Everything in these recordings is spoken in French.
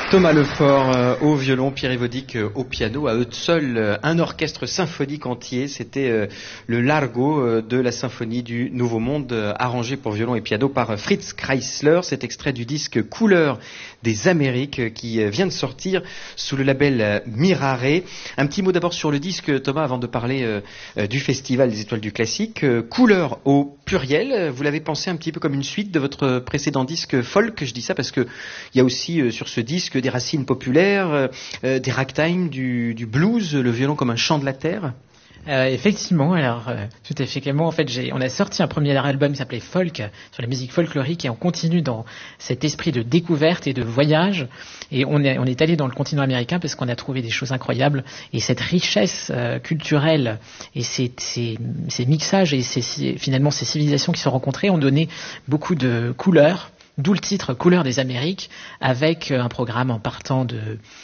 Thomas Lefort au violon, Pierre Evodic au piano, à eux seuls un orchestre symphonique entier. C'était le Largo de la symphonie du Nouveau Monde, arrangé pour violon et piano par Fritz Kreisler. Cet extrait du disque Couleurs des Amériques qui vient de sortir sous le label Mirare. Un petit mot d'abord sur le disque, Thomas, avant de parler du Festival des Étoiles du Classique. Couleurs au pluriel, vous l'avez pensé un petit peu comme une suite de votre précédent disque folk. Je dis ça parce que il y a aussi sur ce disque des racines populaires, des ragtime, du blues, le violon comme un chant de la terre. Effectivement, alors tout à fait. En fait, on a sorti un premier album qui s'appelait Folk, sur la musique folklorique, et on continue dans cet esprit de découverte et de voyage. Et on est allé dans le continent américain parce qu'on a trouvé des choses incroyables. Et cette richesse culturelle et ces mixages et finalement ces civilisations qui se sont rencontrées ont donné beaucoup de couleurs. D'où le titre Couleurs des Amériques, avec un programme en partant de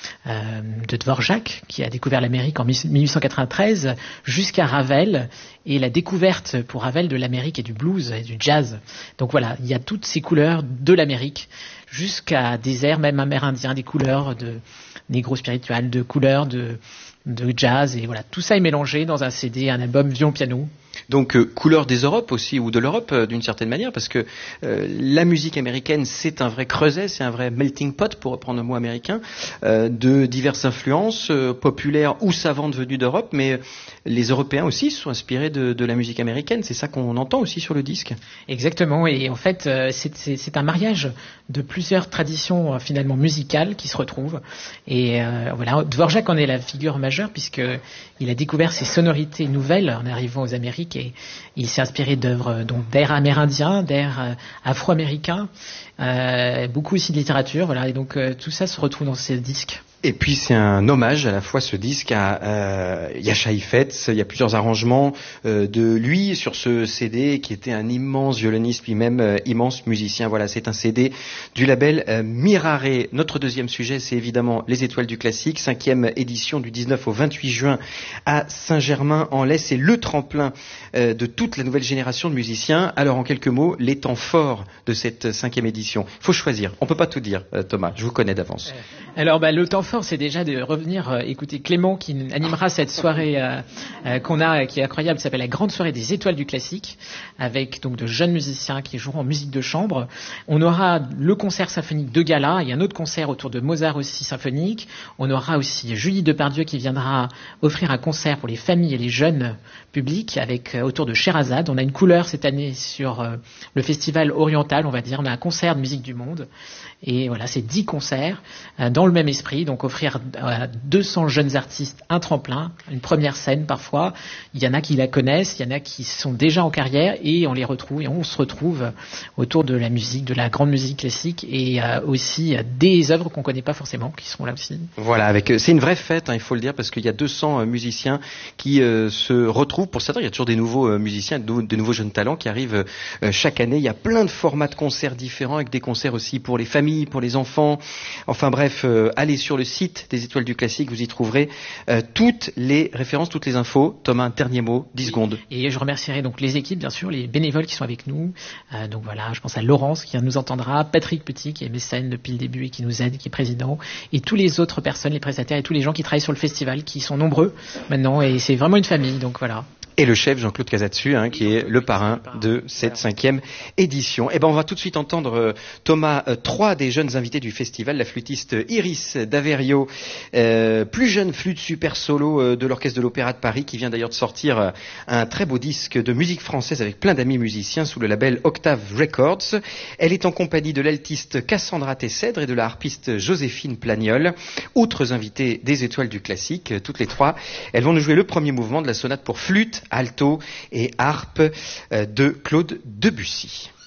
Dvorak, qui a découvert l'Amérique en 1893, jusqu'à Ravel, et la découverte pour Ravel de l'Amérique et du blues et du jazz. Donc voilà, il y a toutes ces couleurs de l'Amérique, jusqu'à des airs même amérindiens, des couleurs de négro-spirituales, de couleurs de jazz, et voilà, tout ça est mélangé dans un CD, un album violon-piano. Donc couleur des Europes aussi, ou de l'Europe d'une certaine manière, parce que la musique américaine, c'est un vrai creuset, c'est un vrai melting pot, pour reprendre un mot américain, de diverses influences populaires ou savantes venues d'Europe, mais les Européens aussi se sont inspirés de la musique américaine, c'est ça qu'on entend aussi sur le disque. Exactement, et en fait c'est un mariage de plusieurs traditions finalement musicales qui se retrouvent, et voilà, Dvorak en est la figure majeure, puisque il a découvert ces sonorités nouvelles en arrivant aux Amériques, et il s'est inspiré d'œuvres, donc d'airs amérindiens, d'airs afro-américains, beaucoup aussi de littérature, voilà, et donc tout ça se retrouve dans ces disques. Et puis c'est un hommage à la fois, ce disque, à Jascha Heifetz. Il y a plusieurs arrangements de lui sur ce CD, qui était un immense violoniste, puis même immense musicien. Voilà, c'est un CD du label Mirare. Notre deuxième sujet, c'est évidemment les Étoiles du Classique, 5e édition du 19 au 28 juin à Saint-Germain-en-Laye. C'est le tremplin de toute la nouvelle génération de musiciens. Alors en quelques mots, les temps forts de cette 5e édition. Il faut choisir, on peut pas tout dire, Thomas, je vous connais d'avance. Alors le temps fort, c'est déjà de revenir écouter Clément, qui animera cette soirée qu'on a, qui est incroyable, qui s'appelle la Grande Soirée des Étoiles du Classique, avec donc de jeunes musiciens qui joueront en musique de chambre. On aura le concert symphonique de gala, il y a un autre concert autour de Mozart aussi symphonique. On aura aussi Julie Depardieu qui viendra offrir un concert pour les familles et les jeunes publics, avec autour de Sherazade. On a une couleur cette année sur le festival oriental, on va dire. On a un concert de musique du monde. Et voilà, c'est 10 concerts dans le même esprit, donc offrir à 200 jeunes artistes un tremplin, une première scène parfois. Il y en a qui la connaissent, il y en a qui sont déjà en carrière, et on se retrouve autour de la musique, de la grande musique classique, et aussi des œuvres qu'on connaît pas forcément, qui seront là aussi. Voilà, c'est une vraie fête, il faut le dire, parce qu'il y a 200 musiciens qui se retrouvent. Pour certains, il y a toujours des nouveaux musiciens, de nouveaux jeunes talents qui arrivent chaque année. Il y a plein de formats de concerts différents, avec des concerts aussi pour les familles, pour les enfants. Enfin bref, allez sur le site des Étoiles du Classique, vous y trouverez toutes les références, toutes les infos. Thomas, un dernier mot, 10 secondes. Et je remercierai donc les équipes, bien sûr, les bénévoles qui sont avec nous. Donc voilà, je pense à Laurence qui nous entendra, Patrick Petit qui est mécène depuis le début et qui nous aide, qui est président, et tous les autres personnes, les prestataires et tous les gens qui travaillent sur le festival, qui sont nombreux maintenant, et c'est vraiment une famille, donc voilà. Et le chef Jean-Claude Casatsu, qui est le parrain de cette 5e édition. Et ben on va tout de suite entendre Thomas, 3 des jeunes invités du festival, la flûtiste Iris Daverio, plus jeune flûte super solo de l'Orchestre de l'Opéra de Paris, qui vient d'ailleurs de sortir un très beau disque de musique française avec plein d'amis musiciens sous le label Octave Records. Elle est en compagnie de l'altiste Cassandra Tessèdre et de la harpiste Joséphine Plagnol, autres invités des Étoiles du Classique, toutes les 3. Elles vont nous jouer le premier mouvement de la sonate pour flûte, alto et harpe de Claude Debussy.